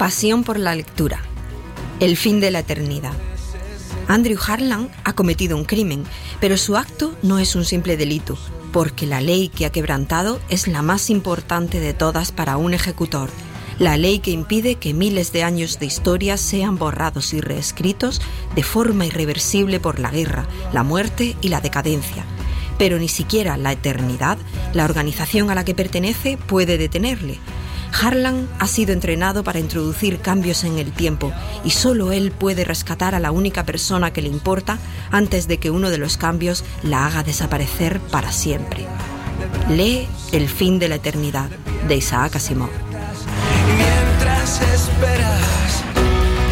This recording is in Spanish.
Pasión por la lectura. El fin de la eternidad. Andrew Harlan ha cometido un crimen, pero su acto no es un simple delito, porque la ley que ha quebrantado es la más importante de todas para un ejecutor. La ley que impide que miles de años de historia sean borrados y reescritos de forma irreversible por la guerra, la muerte y la decadencia. Pero ni siquiera la eternidad, la organización a la que pertenece, puede detenerle. Harlan ha sido entrenado para introducir cambios en el tiempo y solo él puede rescatar a la única persona que le importa antes de que uno de los cambios la haga desaparecer para siempre. Lee El fin de la eternidad, de Isaac Asimov. Mientras esperas